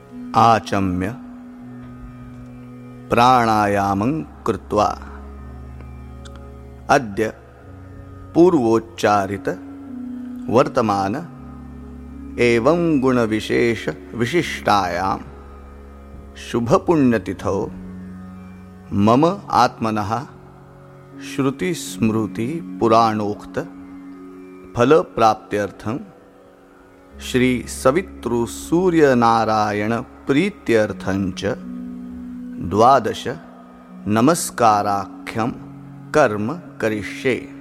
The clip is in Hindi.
आचम्य प्राणायामं कृत्वा अद्य पूर्वोच्चारित वर्तमान एवं गुणविशेष विशिष्टायां शुभपुण्यतिथौ मम आत्मनः श्रुतिस्मृति पुराणोक्त फलप्राप्त्यर्थं श्री सवितृ सूर्यनारायण प्रीत्यर्थंच 12 नमस्काराख्यं कर्म करिष्ये।